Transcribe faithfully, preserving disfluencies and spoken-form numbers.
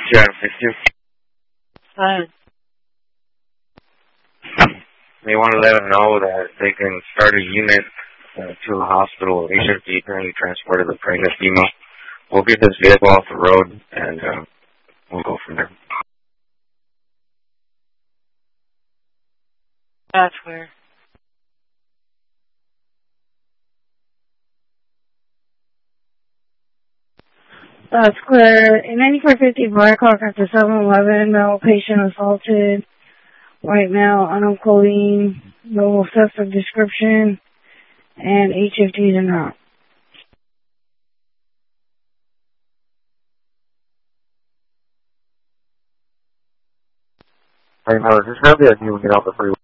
Yeah, thank you. Fine. They want to let them know that they can start a unit uh, to the hospital. They should be currently transported the pregnant female. We'll get this vehicle off the road, and uh, we'll go from there. That's where. That's clear. In ninety-four fifty Blackhawk after seven eleven, male patient assaulted. White male, unknown clothing, no suspect description, and H F Ds are not. Hey, no, just grab the I D when we get off the freeway.